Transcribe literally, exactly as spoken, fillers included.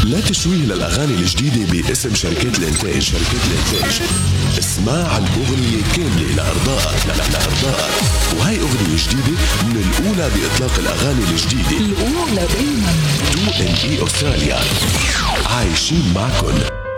لا تشويه للأغاني الجديدة باسم شركة الإنتاج. شركة الإنتاج اسمع الأغنية كاملة لأرضائك لأرضائك. وهي أغنية جديدة من الأولى بإطلاق الأغاني الجديدة، الأولى دايما. تو إن إي أستراليا عايشين معكن.